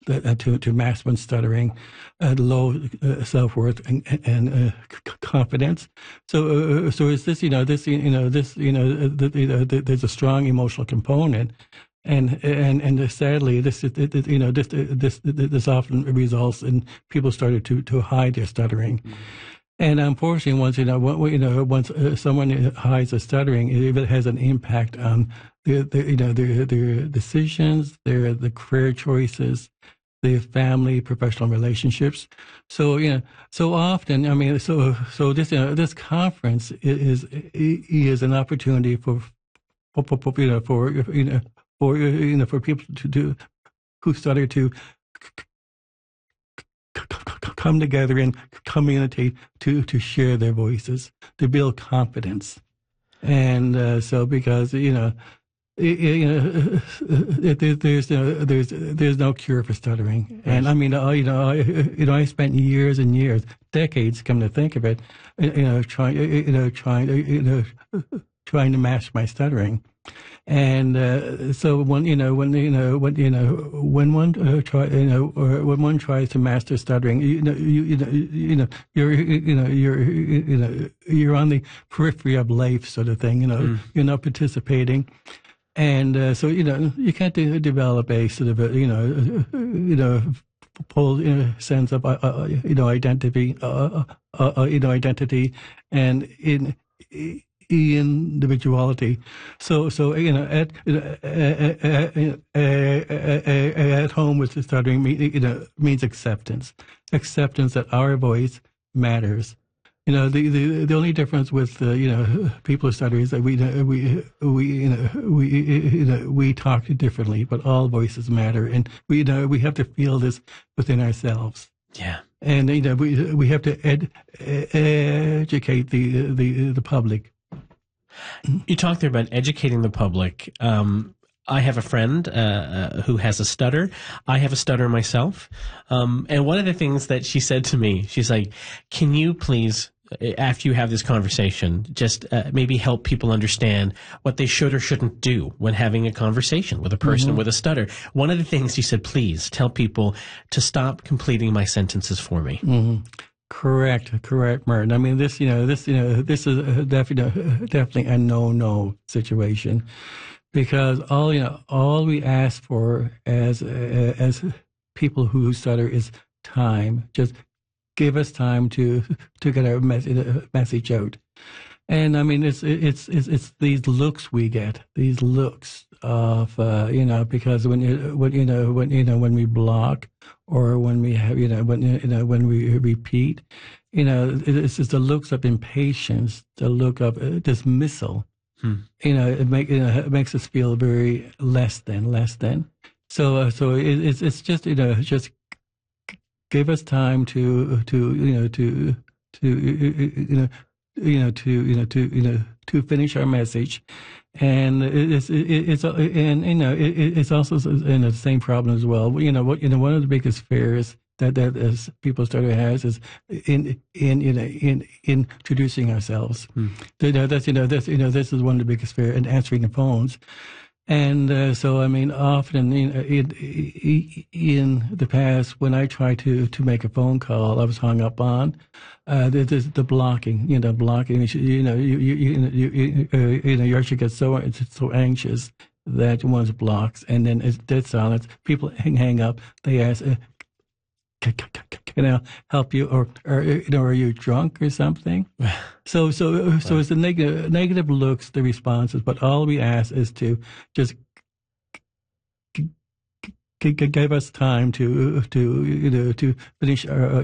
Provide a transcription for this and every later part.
to masculine stuttering, low self-worth and confidence. So is this there's a strong emotional component. And sadly, this often results in people starting to hide their stuttering. Mm-hmm. And unfortunately, once someone hides their stuttering, it has an impact on their decisions, the career choices, their family, professional relationships. So so often, I mean, so this conference is an opportunity for people who started to come together in community to share their voices, to build confidence. And so because there's no cure for stuttering. And I mean, I spent years and years, decades, come to think of it, trying to master my stuttering. And so when one tries to master stuttering, you're on the periphery of life, sort of thing. You're not participating, and so you can't develop a sort of full sense of identity, identity, and individuality. So at home with the stuttering means acceptance that our voice matters. The only difference with people who stutter is that we talk differently, but all voices matter, and we have to feel this within ourselves. Yeah. And we have to educate the public. You talked there about educating the public. I have a friend who has a stutter. I have a stutter myself. And one of the things that she said to me, she's like, can you please, after you have this conversation, just maybe help people understand what they should or shouldn't do when having a conversation with a person with a stutter. One of the things she said, please tell people to stop completing my sentences for me. Mm-hmm. Correct, Martin. I mean, this is definitely a no situation, because all we ask for as people who stutter is time. Just give us time to get our message out. And I mean, it's these looks we get, these looks of because when we block, or when we have when we repeat, it's just the looks of impatience, the look of dismissal. It makes us feel very less than. So it's just just give us time to finish our message. And it's also the same problem as well. One of the biggest fears that as people starter has is in introducing ourselves. This is one of the biggest fears, and answering the phones. And so, I mean, often in the past, when I tried to make a phone call, I was hung up on. There's the blocking. You actually get so anxious that one blocks, and then it's dead silence. People hang up. They ask, "Can I help you?" Or are you drunk or something? So it's the negative looks, the responses, but all we ask is to just give us time to finish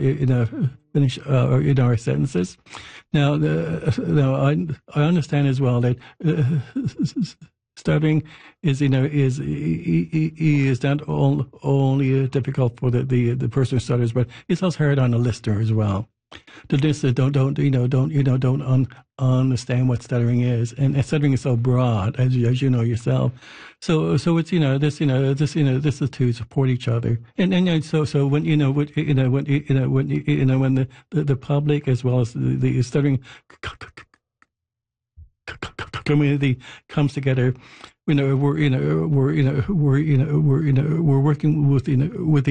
our sentences. Now, I understand as well that stuttering is not only difficult for the person who stutters, but it's also hard on the listener as well. The listener don't understand what stuttering is, and stuttering is so broad, as you know yourself. So it's this is to support each other, and so when when the public as well as the stuttering community comes together, we're working with